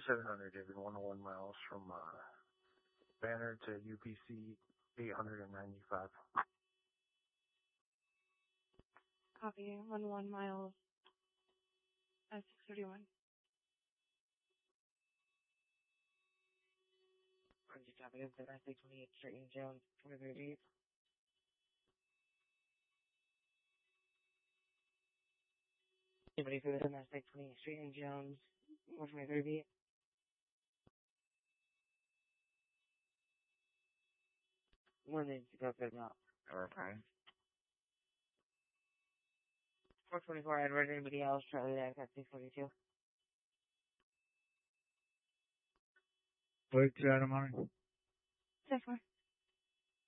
700, David, 101 miles from Banner to UPC 895. Copy. 101 miles at 631. Roger, copy. That's the 628 straight in Jones, 23 feet. Anybody for the 628 straight in Jones, 23 feet. One needs to go pick up. Okay. 424 Edward, anybody else? Charlie Dax at 642. Wait, Adam, honey. 10-4.